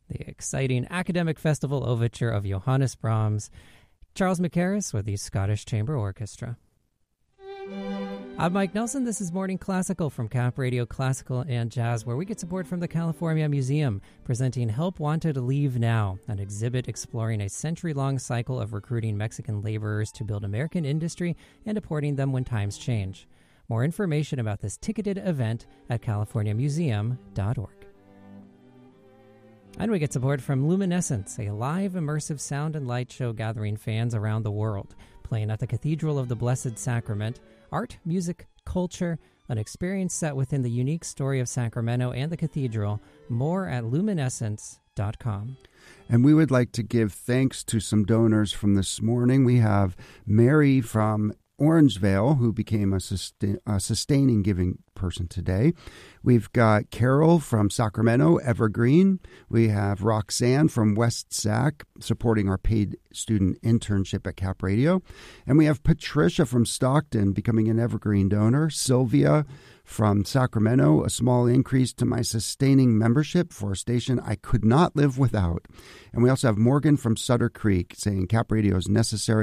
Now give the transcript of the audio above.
the exciting academic festival overture of Johannes Brahms, Charles Mackerras with the Scottish Chamber Orchestra. I'm Mike Nelson. This is Morning Classical from Cap Radio Classical and Jazz, where we get support from the California Museum, presenting Help Wanted to Leave Now, an exhibit exploring a century-long cycle of recruiting Mexican laborers to build American industry and deporting them when times change. More information about this ticketed event at californiamuseum.org. And we get support from Luminescence, a live immersive sound and light show gathering fans around the world, playing at the Cathedral of the Blessed Sacrament. Art, music, culture, an experience set within the unique story of Sacramento and the cathedral. More at luminescence.com. And we would like to give thanks to some donors from this morning. We have Mary from Orangevale, who became a sustaining giving person today. We've got Carol from Sacramento, Evergreen. We have Roxanne from West Sac supporting our paid student internship at Cap Radio. And we have Patricia from Stockton becoming an Evergreen donor. Sylvia from Sacramento, a small increase to my sustaining membership for a station I could not live without. And we also have Morgan from Sutter Creek saying Cap Radio is necessary